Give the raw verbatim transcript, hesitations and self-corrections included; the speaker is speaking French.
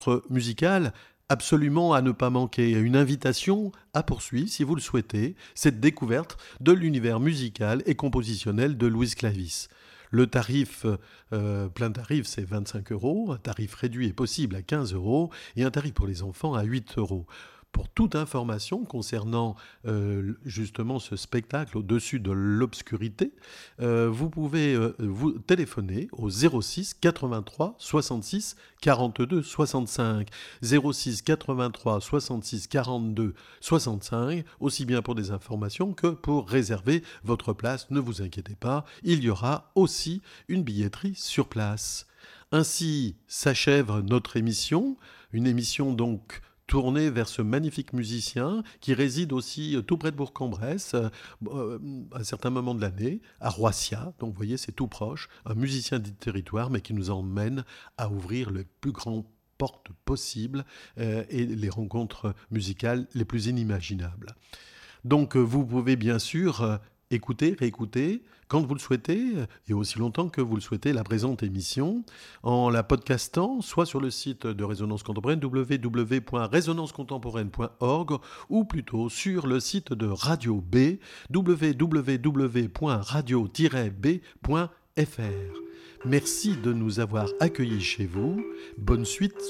Musicale absolument à ne pas manquer, une invitation à poursuivre, si vous le souhaitez, cette découverte de l'univers musical et compositionnel de Louise Clavis. Le tarif, euh, plein tarif, c'est vingt-cinq euros, un tarif réduit est possible à quinze euros et un tarif pour les enfants à huit euros. Pour toute information concernant euh, justement ce spectacle au-dessus de l'obscurité, euh, vous pouvez euh, vous téléphoner au zéro six quatre-vingt-trois soixante-six quarante-deux soixante-cinq. zéro six quatre-vingt-trois soixante-six quarante-deux soixante-cinq, aussi bien pour des informations que pour réserver votre place. Ne vous inquiétez pas, il y aura aussi une billetterie sur place. Ainsi s'achève notre émission, une émission donc tourné vers ce magnifique musicien qui réside aussi tout près de Bourg-en-Bresse, euh, à un certain moment de l'année, à Roissia. Donc vous voyez, c'est tout proche. Un musicien du territoire, mais qui nous emmène à ouvrir les plus grandes portes possibles euh, et les rencontres musicales les plus inimaginables. Donc vous pouvez bien sûr euh, écouter, réécouter, quand vous le souhaitez, et aussi longtemps que vous le souhaitez, la présente émission, en la podcastant, soit sur le site de Résonance Contemporaine, w w w point résonance contemporaine point org, ou plutôt sur le site de Radio B, w w w point radio tiret b point f r. Merci de nous avoir accueillis chez vous. Bonne suite